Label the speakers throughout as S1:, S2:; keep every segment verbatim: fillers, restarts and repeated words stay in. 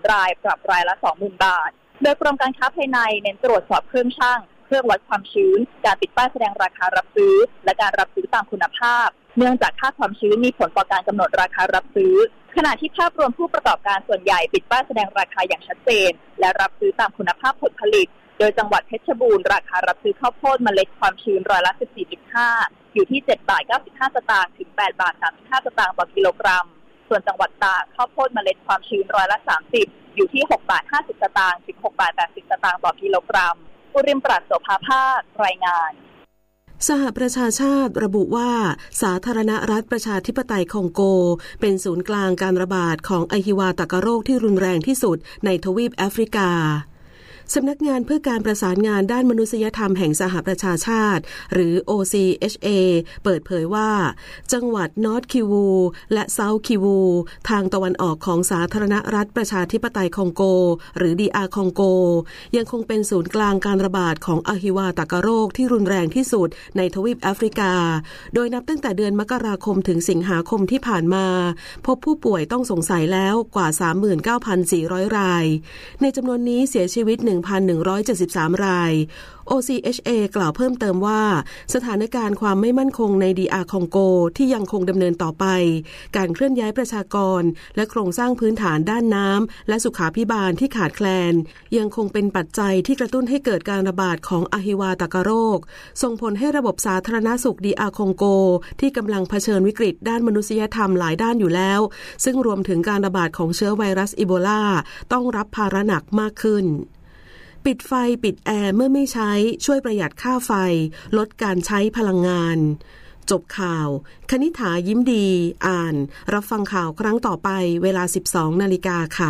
S1: รายปรับรายละ สองหมื่น บาทโดยกรมการค้าภายในเน้นตรวจสอบเครื่องชั่งเครื่องวัดความชื้นการติดป้ายแสดงราคารับซื้อและการรับซื้อตามคุณภาพเนื่องจากค่าความชื้นมีผลต่อการกำหนดราคารับซื้อขณะที่ภาพรวมผู้ประกอบการส่วนใหญ่ปิดป้ายแสดงราคาอย่างชัดเจนและรับซื้อตามคุณภาพผลผลิตโดยจังหวัดเพชรบูรณ์ราคารับซื้อข้าวโพดเมล็ดความชื้นร้อยละ สิบสี่จุดห้า อยู่ที่ เจ็ดบาทเก้าสิบห้า สตางค์ถึง แปดบาทสามสิบห้า สตางค์ต่อกิโลกรัมส่วนจังหวัดตากข้าวโพดเมล็ดความชื้นร้อยละ สามสิบ อยู่ที่ หกบาทห้าสิบ สตางค์ถึง หกบาทแปดสิบ สตางค์ต่อกิโลกรัมอุริมปราชโสภาภาครายงาน
S2: สหประชาชาติระบุว่าสาธารณรัฐประชาธิปไตยคองโกเป็นศูนย์กลางการระบาดของอหิวาตกโรคที่รุนแรงที่สุดในทวีปแอฟริกาสำนักงานเพื่อการประสานงานด้านมนุษยธรรมแห่งสหประชาชาติหรือ โอ ซี เอช เอ เปิดเผยว่าจังหวัดนอร์ทคิวูและเซาท์คิวูทางตะวันออกของสาธารณรัฐประชาธิปไตยคองโกหรือ ดี อาร์ คองโกยังคงเป็นศูนย์กลางการระบาดของอหิวาตกโรคที่รุนแรงที่สุดในทวีปแอฟริกาโดยนับตั้งแต่เดือนมกราคมถึงสิงหาคมที่ผ่านมาพบผู้ป่วยต้องสงสัยแล้วกว่า สามหมื่นเก้าพันสี่ร้อย รายในจำนวนนี้เสียชีวิตหนึ่งพันหนึ่งร้อยเจ็ดสิบสาม ราย โอ ซี เอช เอ กล่าวเพิ่มเติมว่าสถานการณ์ความไม่มั่นคงใน ดี อาร์ คองโกที่ยังคงดำเนินต่อไปการเคลื่อนย้ายประชากรและโครงสร้างพื้นฐานด้านน้ำและสุขาภิบาลที่ขาดแคลนยังคงเป็นปัจจัยที่กระตุ้นให้เกิดการระบาดของอหิวาตกโรคส่งผลให้ระบบสาธารณสุข ดี อาร์ คองโกที่กำลังเผชิญวิกฤตด้านมนุษยธรรมหลายด้านอยู่แล้วซึ่งรวมถึงการระบาดของเชื้อไวรัสอีโบลาต้องรับภาระหนักมากขึ้นปิดไฟปิดแอร์เมื่อไม่ใช้ช่วยประหยัดค่าไฟลดการใช้พลังงานจบข่าวคณิษฐายิ้มดีอ่านรับฟังข่าวครั้งต่อไปเวลา สิบสอง นาฬิกาค่ะ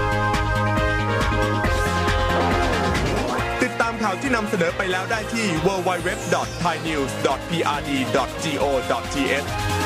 S3: ติดตามข่าวที่นำเสนอไปแล้วได้ที่ ดับเบิลยู ดับเบิลยู ดับเบิลยู ดอท ไทยนิวส์ ดอท พี อาร์ ดี ดอท โก ดอท ที เอช